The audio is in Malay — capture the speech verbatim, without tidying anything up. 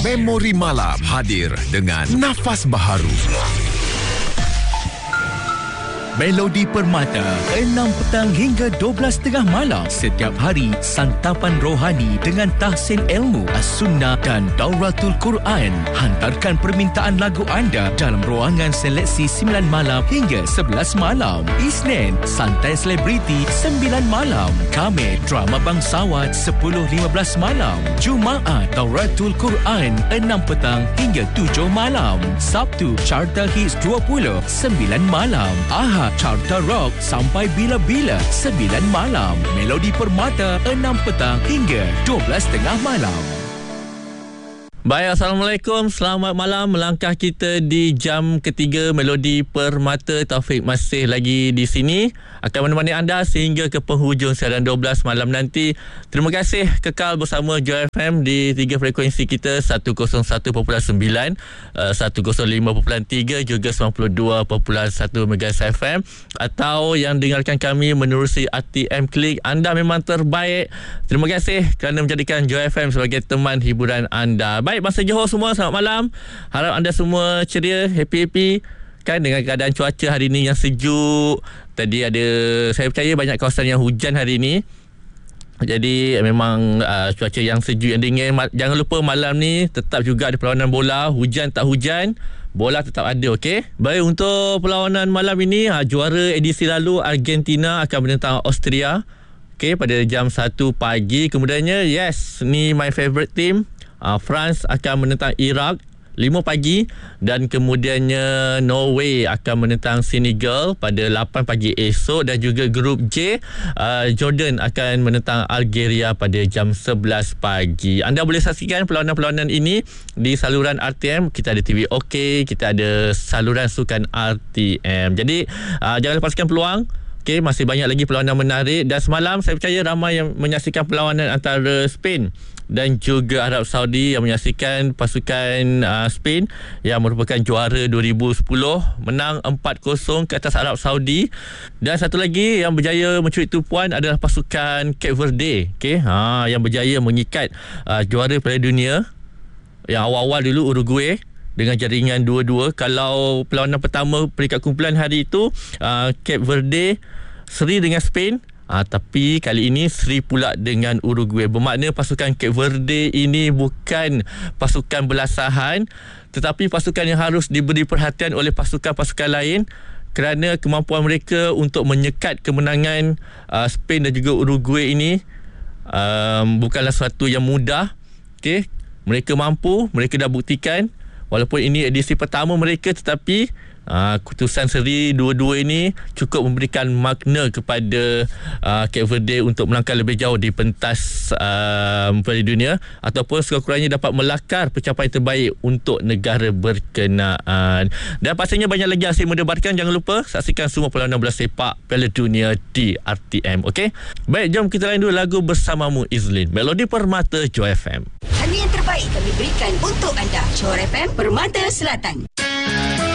Memori Malam hadir dengan nafas baharu. Melodi Permata, enam petang hingga dua belas tiga puluh malam. Setiap hari, santapan rohani dengan tahsin ilmu, as-sunnah dan dauratul Quran. Hantarkan permintaan lagu anda dalam ruangan seleksi sembilan malam hingga sebelas malam. Isnin, santai selebriti sembilan malam. Khamis, drama bangsawan sepuluh lima belas malam. Jumaat, dauratul Quran enam petang hingga tujuh malam. Sabtu, Carta Hits dua puluh sembilan malam. Ahad, Carta Rock sampai bila-bila sembilan malam. Melodi Permata enam petang hingga dua belas tiga puluh malam. Baik, Assalamualaikum. Selamat malam. Melangkah kita di jam ketiga Melodi Permata. Taufik masih lagi di sini akan menemani anda sehingga ke penghujung siaran dua belas malam nanti. Terima kasih kekal bersama Joy F M di tiga frekuensi kita, seratus satu perpuluhan sembilan, seratus lima perpuluhan tiga, juga sembilan puluh dua perpuluhan satu Megahertz F M, atau yang dengarkan kami menerusi R T M Klik. Anda memang terbaik. Terima kasih kerana menjadikan Joy F M sebagai teman hiburan anda. Baik, masa Johor semua, selamat malam. Harap anda semua ceria, happy-happy kan dengan keadaan cuaca hari ni yang sejuk. Tadi ada, saya percaya banyak kawasan yang hujan hari ni. Jadi memang uh, cuaca yang sejuk, yang dingin. Jangan lupa malam ni tetap juga ada perlawanan bola. Hujan tak hujan, bola tetap ada, okey? Baik, untuk perlawanan malam ini, uh, juara edisi lalu Argentina akan menentang Austria, okey, pada jam satu pagi. Kemudiannya, yes, ni my favourite team, uh, France akan menentang Iraq lima pagi, dan kemudiannya Norway akan menentang Senegal pada lapan pagi esok, dan juga grup J, uh, Jordan akan menentang Algeria pada jam sebelas pagi. Anda boleh saksikan perlawanan-perlawanan ini di saluran R T M. Kita ada T V OK, kita ada saluran sukan R T M. Jadi uh, jangan lepaskan peluang. Okey, masih banyak lagi perlawanan menarik, dan semalam saya percaya ramai yang menyaksikan perlawanan antara Spain dan juga Arab Saudi, yang menyaksikan pasukan uh, Spain yang merupakan juara dua ribu sepuluh menang empat kosong ke atas Arab Saudi. Dan satu lagi yang berjaya mencuri tumpuan adalah pasukan Cape Verde, okey, ha, yang berjaya mengikat uh, juara Piala Dunia yang awal-awal dulu, Uruguay, dengan jaringan dua dua. Kalau perlawanan pertama peringkat kumpulan hari itu, uh, Cape Verde seri dengan Spain, uh, tapi kali ini seri pula dengan Uruguay. Bermakna pasukan Cape Verde ini bukan pasukan belasahan, tetapi pasukan yang harus diberi perhatian oleh pasukan-pasukan lain, kerana kemampuan mereka untuk menyekat kemenangan uh, Spain dan juga Uruguay ini um, bukanlah sesuatu yang mudah. Okay? Mereka mampu, mereka dah buktikan. Walaupun ini edisi pertama mereka, tetapi uh, keputusan seri dua-dua ini cukup memberikan makna kepada uh, Cape Verde untuk melangkah lebih jauh di pentas uh, Piala Dunia, ataupun sekurang-kurangnya dapat melakar pencapaian terbaik untuk negara berkenaan. Dan pastinya banyak lagi hasil mendebarkan. Jangan lupa saksikan semua perlawanan bola sepak Piala Dunia di R T M. Okey? Baik, jom kita lain dulu lagu bersamamu Izlin. Melodi Permata Joy F M. Hanya yang terbaik kami berikan untuk anda. Johor F M, Permata Selatan.